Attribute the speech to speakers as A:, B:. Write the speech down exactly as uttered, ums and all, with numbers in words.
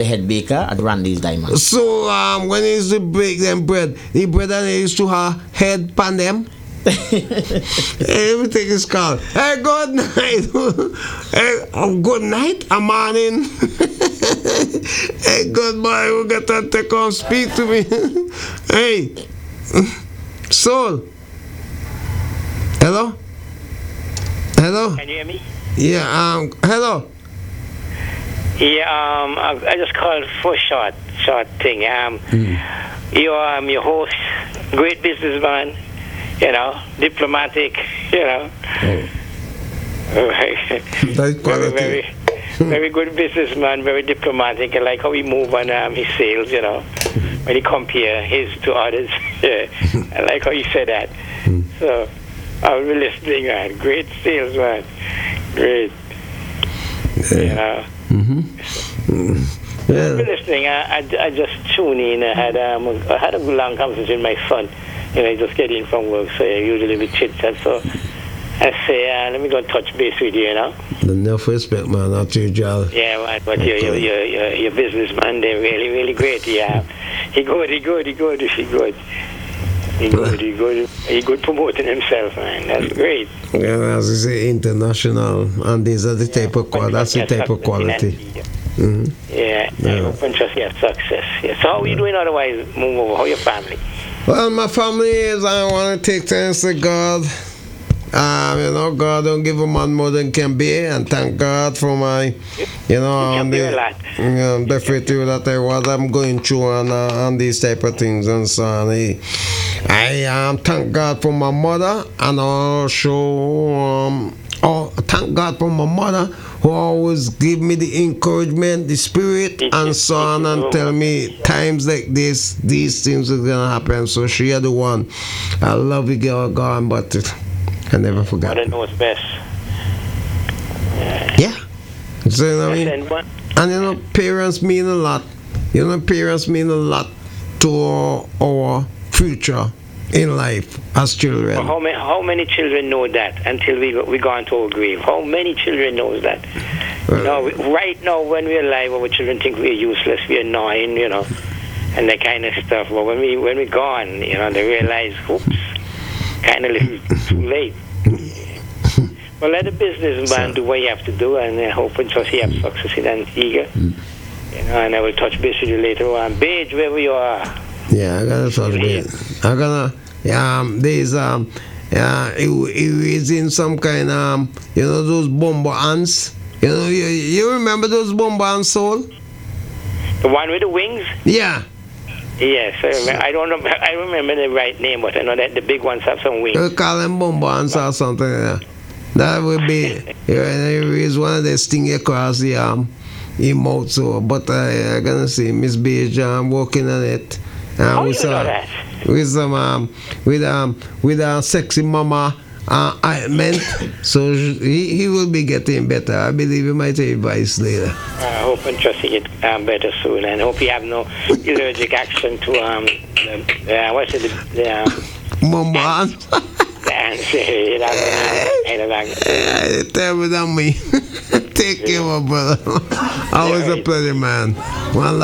A: head baker at Randy's Diamond.
B: So um, when he used to bake them bread, the bread and he used to have head pan them. Everything is called. Hey, good night. Hey, oh, good night. A morning. Hey, good boy. We got to come speak to me. Hey, Soul. Hello. Hello.
C: Can you hear me?
B: Yeah. Um. Hello.
C: Yeah. Um. I, I just called for a short, short thing. Um. Mm. You um. Your host, great businessman. You know, diplomatic. You know. Oh.
B: That's
C: very, very, very good businessman. Very diplomatic. I like how he move on um, his sales. You know, when he compare his to others. Yeah. I like how you said that. Mm. So. I'll be listening, man. Great salesman. Great. Yeah. You know. Mm-hmm. Yeah. I'll be listening. I, I, I just tuned in. I had um, I had a long conversation with my son. You know, I just get in from work, so I usually we chit chat. So I say, uh, let me go touch base with you, you know.
B: Enough respect, man. Not your job.
C: Yeah, man. But your your your your, your businessman, they're really really great. Yeah. He good. He good. He good. He good. He good, he good, he good promoting himself, man. That's great.
B: Yeah, as you say, international, and these are the
C: yeah,
B: type of quality. That's the type of quality.
C: Mm-hmm. Yeah, yeah. I hope and trust you have success. Yeah. So how are you doing otherwise? Move over. How your family?
B: Well, my family is. I want to take thanks to God. Um, you know, God don't give a man more than can be, and thank God for my, you know,
C: you
B: on the, you know, the freedom that I what I'm going through and uh, and these type of things and so on. I, I um, thank God for my mother, and also um, oh, thank God for my mother who always give me the encouragement, the spirit, and so on, and tell me times like this, these things are gonna happen. So she is the one. I love you, girl, gone, but. I never forgot.
C: Mother knows best.
B: Yeah. yeah. So, you know, I mean, and you know, parents mean a lot. You know, parents mean a lot to our, our future in life as children.
C: Well, how many how many children know that until we we go into our grave? How many children knows that? Well, you know, we, right now when we're alive, our children think we're useless, we're annoying, you know, and that kind of stuff. But when we when we're gone, you know, they realize, oops. Kind of little too late. Well, let the businessman do what you have to do, and I hope and trust you have success in Antigua. Mm. You know, and I will touch base with you later on. Beige, wherever you are.
B: Yeah, I gotta touch base. I'm gonna. Yeah, um, there's um, yeah, it, it is in some kind of um, you know, those bomber ants. You know, you, you remember those bomber ants, Soul?
C: The one with the wings?
B: Yeah.
C: Yes, I, remember, I don't know. I remember the right name, but I know that the big ones have some wings.
B: We call them bombons or something. Yeah. That would be. Yeah, is one of the sting across the arm, um, mouth. So, but I, I gonna see Miss Beige um, working on it.
C: Um, How you know that?
B: With some um, with um, with a sexy mama. Uh, I meant so he, he will be getting better. I believe he might take advice later.
C: I hope and trust you get um, better soon, and hope you have no allergic action to um the, uh, what's it the, the um,
B: Mama.
C: The ants.
B: Tell me that me. Take care, my brother. Always a pleasure, man. One